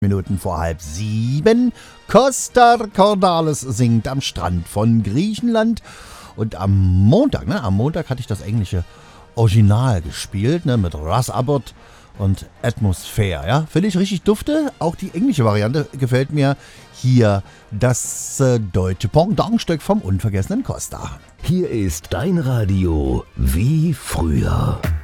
Minuten vor 6:30. Costa Cordalis singt am Strand von Griechenland. Und am Montag hatte ich das englische Original gespielt, mit Russ Abbott und Atmosphere. Ja? Finde ich richtig dufte. Auch die englische Variante gefällt mir. Hier das deutsche Pendantstück vom unvergessenen Costa. Hier ist dein Radio wie früher.